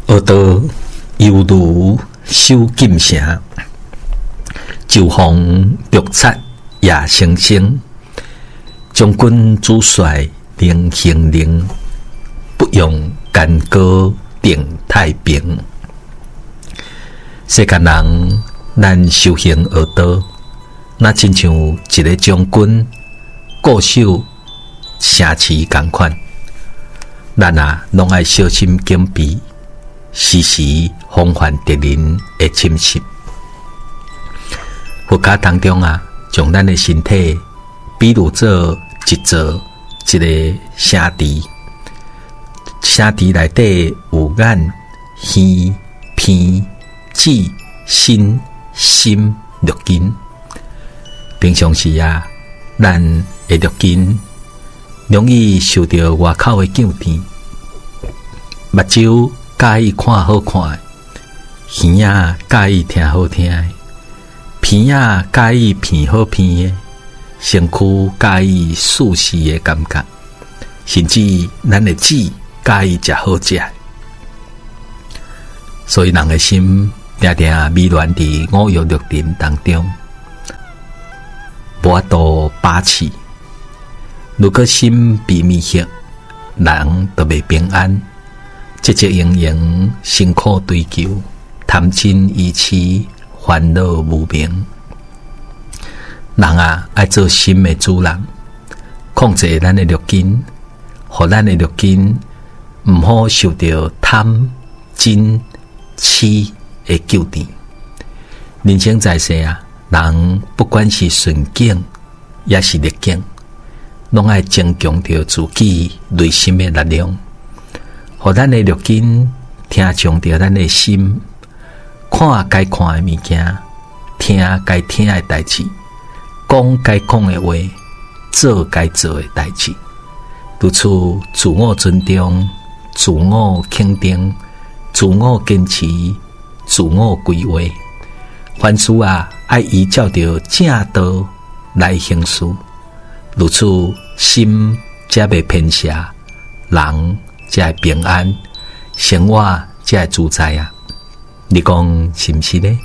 学道犹如守禁城，就防毒贼也生生。将军主帅令行令，不用干戈定太平。世间人，咱修行学道，那亲像一个将军固守城市同款。咱拢爱小心警备，时时防范敌人的侵袭。佛家当中将咱的身体比如做一座一个城池，城池内底有眼、耳、鼻、舌、身、心六根。平常时咱的六根容易受到外口的镜甜，目睭介意看好看的，耳介意听好听的，鼻介意闻好闻的，身躯介意舒适的感觉，甚至咱的嘴介意食好食的。所以人的心常常迷乱伫五欲六尘当中，无法度把持。如果心被迷惑，人就袂平安，汲汲营营，辛苦追求，贪嗔疑痴，烦恼无明。人爱做心的主人，控制咱的六根，互咱的六根毋好受到贪、嗔、痴的纠缠。人生在世人不管是顺境也是逆境，拢爱增强着自己内心的力量，互咱的六根听从着咱的心，看该看的物件，听该听的代志，讲该讲的话，做该做的代志。如此自我尊重、自我肯定、自我坚持、自我规划，凡事爱依照着正道来行事。如此心才袂偏斜，人才会平安，生活才会自在你讲是毋是呢？